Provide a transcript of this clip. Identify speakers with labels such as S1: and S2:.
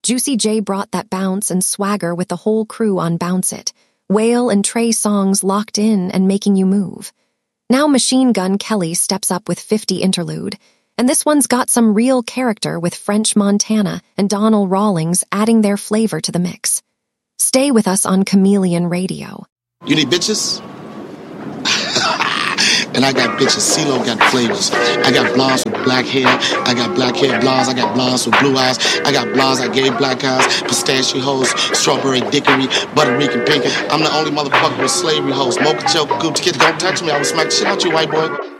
S1: Juicy J brought that bounce and swagger with the whole crew on Bounce It. Whale and Trey songs locked in and making you move. Now Machine Gun Kelly steps up with 50 Interlude, and this one's got some real character with French Montana and Donald Rawlings adding their flavor to the mix. Stay with us on Chameleon Radio.
S2: You need bitches? And I got bitches. CeeLo got flavors. I got blondes with black hair. I got black hair blondes. I got blondes with blue eyes. I got blondes that gave black eyes. Pistachio hoes, strawberry dickory, butterican pink. I'm the only motherfucker with slavery hoes. Mocha choke, Gucci kid, don't touch me. I will smack the shit out you, white boy.